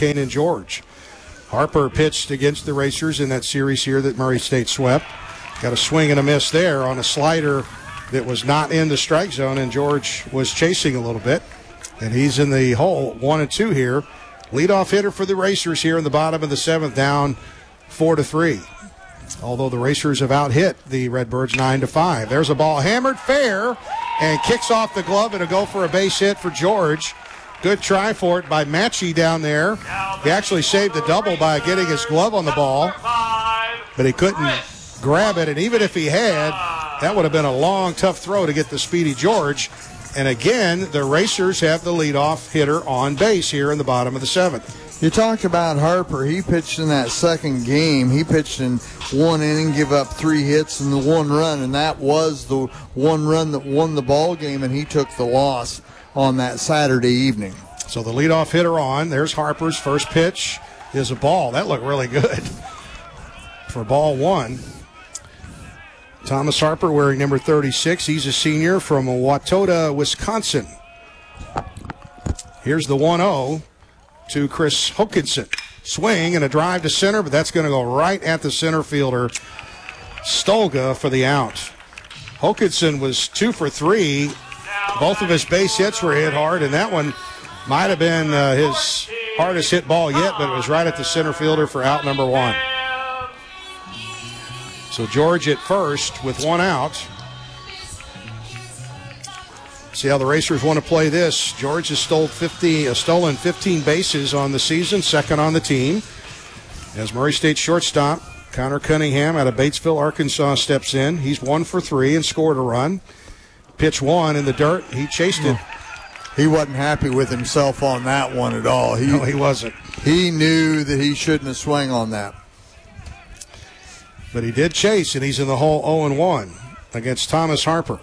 Kanan George. Harper pitched against the Racers in that series here that Murray State swept. Got a swing and a miss there on a slider that was not in the strike zone, and George was chasing a little bit. And he's in the hole, 1-2 here. Leadoff hitter for the Racers here in the bottom of the 7th, down 4-3. Although the Racers have out-hit the Redbirds 9-5. There's a ball hammered fair and kicks off the glove, and a go for a base hit for George. Good try for it by Matchie down there. He actually saved the double by getting his glove on the ball, but he couldn't grab it, and even if he had, that would have been a long, tough throw to get the speedy George. And again, the Racers have the leadoff hitter on base here in the bottom of the 7th. You talked about Harper. He pitched in that second game. He pitched in one inning, give up 3 hits and the 1 run, and that was the 1 run that won the ball game, and he took the loss on that Saturday evening. So the leadoff hitter on. There's Harper's first pitch is a ball. That looked really good for ball 1. Thomas Harper wearing number 36. He's a senior from Wautoda, Wisconsin. Here's the 1-0 to Chris Hokinson. Swing and a drive to center, but that's going to go right at the center fielder, Stolga, for the out. Hokinson was 2 for 3. Both of his base hits were hit hard, and that one might have been his hardest hit ball yet, but it was right at the center fielder for out number 1. So George at first with 1 out. See how the Racers want to play this. George has stolen 15 bases on the season, second on the team. As Murray State shortstop, Connor Cunningham out of Batesville, Arkansas, steps in. He's 1 for 3 and scored a run. Pitch 1 in the dirt. He chased it. He wasn't happy with himself on that one at all. No, he wasn't. He knew that he shouldn't have swung on that. But he did chase, and he's in the hole 0-1 against Thomas Harper.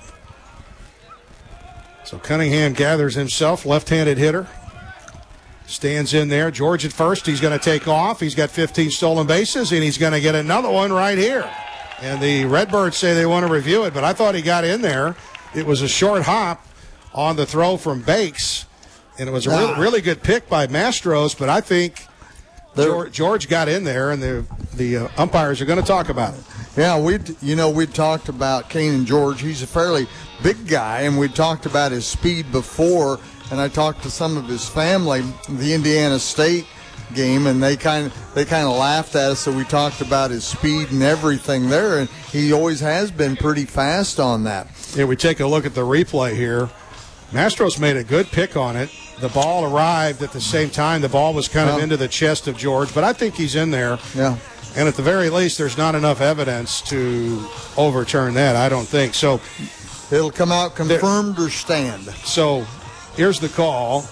So Cunningham gathers himself, left-handed hitter. Stands in there. George at first. He's going to take off. He's got 15 stolen bases, and he's going to get another one right here. And the Redbirds say they want to review it, but I thought he got in there. It was a short hop on the throw from Bakes, and it was a really good pick by Mastros, but I think George got in there, and the umpires are going to talk about it. Yeah, we talked about Kanan George. He's a fairly big guy, and we talked about his speed before, and I talked to some of his family, the Indiana State game, and they kind of laughed at us. So we talked about his speed and everything there, and he always has been pretty fast on that. Yeah, we take a look at the replay here. Mastros made a good pick on it. The ball arrived at the same time. The ball was kind of into the chest of George, but I think he's in there. Yeah. And at the very least, there's not enough evidence to overturn that, I don't think. So it'll come out confirmed or stand. So here's the call.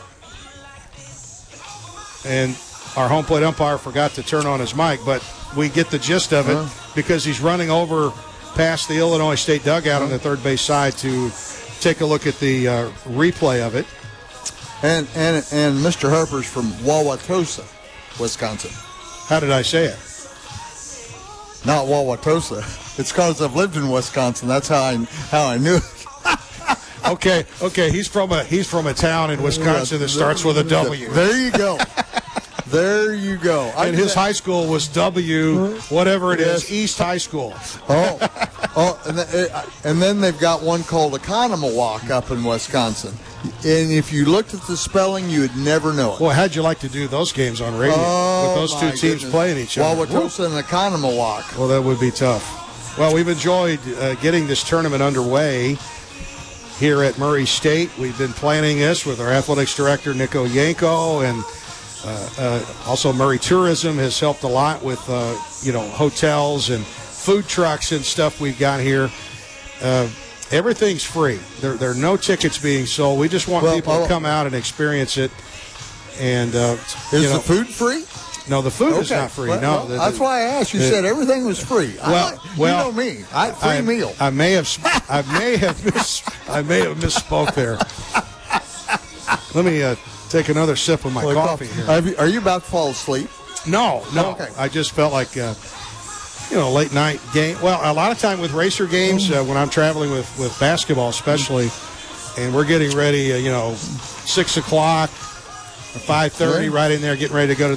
And our home plate umpire forgot to turn on his mic, but we get the gist of it because he's running over past the Illinois State dugout on the third base side to take a look at the replay of it. And Mr. Harper's from Wauwatosa, Wisconsin. How did I say it? Not Wauwatosa. It's because I've lived in Wisconsin. That's how I knew it. Okay. He's from a town in Wisconsin that starts with a W. There you go. There you go. And his high school was W, whatever it is, East High School. And then they've got one called Economawalk up in Wisconsin. And if you looked at the spelling, you would never know it. Well, how'd you like to do those games on radio with those two teams playing each other? Wauwatosa and Economawalk. Well, that would be tough. Well, we've enjoyed getting this tournament underway here at Murray State. We've been planning this with our athletics director, Nico Yanko, and also Murray Tourism has helped a lot with, hotels and food trucks and stuff we've got here. Everything's free. There are no tickets being sold. We just want people to come out and experience it. And is the food free? No, the food is not free. That's why I asked. You said everything was free. You know me. Free meal. I may have misspoke there. Let me take another sip of my coffee here. Are you about to fall asleep? No. Okay. I just felt like late night game. Well, a lot of time with racer games when I'm traveling with basketball, especially, and we're getting ready. 6 o'clock, 5:30, right in there, getting ready to go to